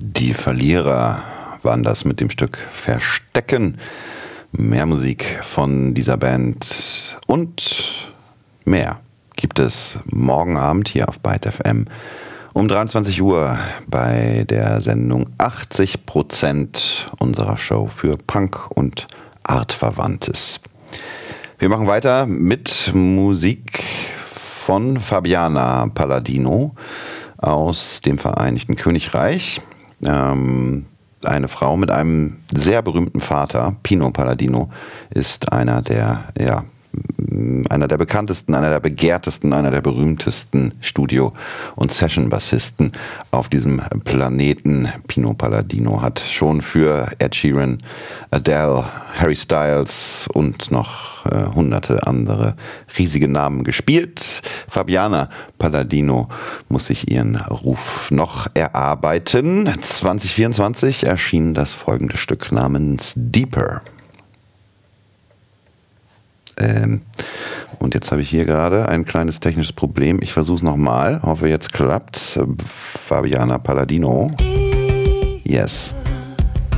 Die Verlierer waren das mit dem Stück Verstecken. Mehr Musik von dieser Band und mehr gibt es morgen Abend hier auf Byte FM um 23 Uhr bei der Sendung 80% unserer Show für Punk und Artverwandtes. Wir machen weiter mit Musik von Fabiana Palladino aus dem Vereinigten Königreich. Eine Frau mit einem sehr berühmten Vater, Pino Palladino, ist einer der bekanntesten, einer der begehrtesten, einer der berühmtesten Studio- und Session-Bassisten auf diesem Planeten. Pino Palladino hat schon für Ed Sheeran, Adele, Harry Styles und noch hunderte andere riesige Namen gespielt. Fabiana Palladino muss sich ihren Ruf noch erarbeiten. 2024 erschien das folgende Stück namens Deeper. Und jetzt habe ich hier gerade ein kleines technisches Problem. Ich versuche es nochmal. Hoffe, jetzt klappt's. Fabiana Palladino. Yes.